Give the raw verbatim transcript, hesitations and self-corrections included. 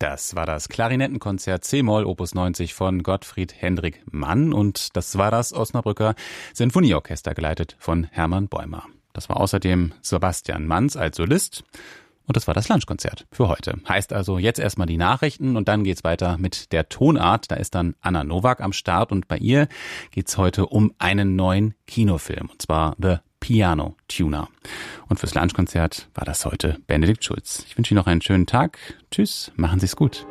Das war das Klarinettenkonzert C-Moll Opus neunzig von Gottfried Hendrik Mann und das war das Osnabrücker Sinfonieorchester, geleitet von Hermann Bäumer. Das war außerdem Sebastian Manz als Solist und das war das Lunchkonzert für heute. Heißt also jetzt erstmal die Nachrichten und dann geht's weiter mit der Tonart. Da ist dann Anna Nowak am Start und bei ihr geht's heute um einen neuen Kinofilm und zwar The Piano Tuner. Und fürs Lunchkonzert war das heute Benedikt Schulz. Ich wünsche Ihnen noch einen schönen Tag. Tschüss, machen Sie's gut.